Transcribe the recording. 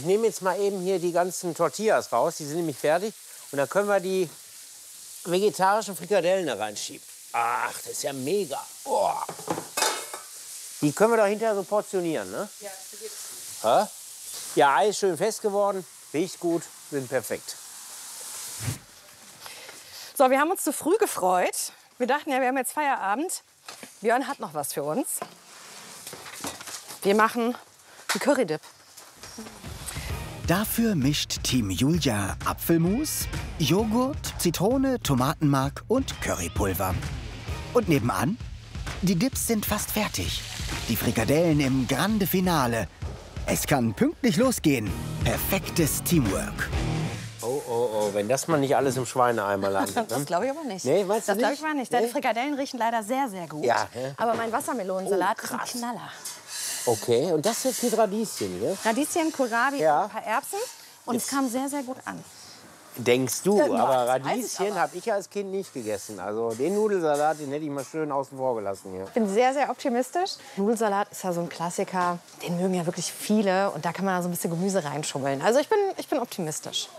Ich nehme jetzt mal eben hier die ganzen Tortillas raus, die sind nämlich fertig. Und dann können wir die vegetarischen Frikadellen da reinschieben. Ach, das ist ja mega. Oh. Die können wir doch hinterher so portionieren, ne? Ja, das geht. Ja? Ja, Ei ist schön fest geworden, riecht gut, sind perfekt. So, wir haben uns zu früh gefreut. Wir dachten ja, wir haben jetzt Feierabend. Björn hat noch was für uns. Wir machen einen Currydip. Dafür mischt Team Julia Apfelmus, Joghurt, Zitrone, Tomatenmark und Currypulver. Und nebenan? Die Dips sind fast fertig. Die Frikadellen im Grande Finale. Es kann pünktlich losgehen. Perfektes Teamwork. Oh, oh, oh, wenn das mal nicht alles im Schweineeimer landet. Ne? Das glaube ich aber nicht. Nee, meinst du das glaube nicht? ich mal nicht. Deine Frikadellen riechen leider sehr, sehr gut. Ja, hä? Aber mein Wassermelonensalat Oh, ist ein krass. Knaller. Okay, und das jetzt mit Radieschen, ne? Radieschen, Kohlrabi Ja. und ein paar Erbsen. Und es kam sehr, sehr gut an. Denkst du, Ja, aber das weiß ich Radieschen aber. habe ich als Kind nicht gegessen. Also den Nudelsalat, den hätte ich mal schön außen vor gelassen hier. Ich bin sehr, sehr optimistisch. Nudelsalat ist ja so ein Klassiker. Den mögen ja wirklich viele. Und da kann man da so ein bisschen Gemüse reinschummeln. Also ich bin optimistisch.